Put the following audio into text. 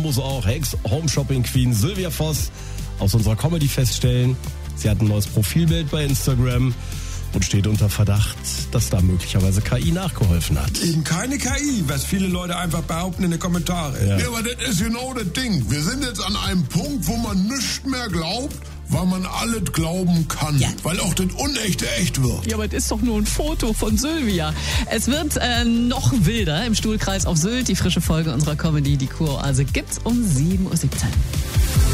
muss auch Ex-Home-Shopping-Queen Sylvia Voss aus unserer Comedy feststellen. Sie hat ein neues Profilbild bei Instagram und steht unter Verdacht, dass da möglicherweise KI nachgeholfen hat. Eben keine KI, was viele Leute einfach behaupten in den Kommentaren. Ja, aber das ist genau das Ding. Wir sind jetzt an einem Punkt, wo man nichts mehr glaubt, weil man alles glauben kann. Ja. Weil auch das Unechte echt wird. Ja, aber das ist doch nur ein Foto von Sylvia. Es wird noch wilder im Stuhlkreis auf Sylt. Die frische Folge unserer Comedy, die Kuroase, gibt's um 7:17 Uhr.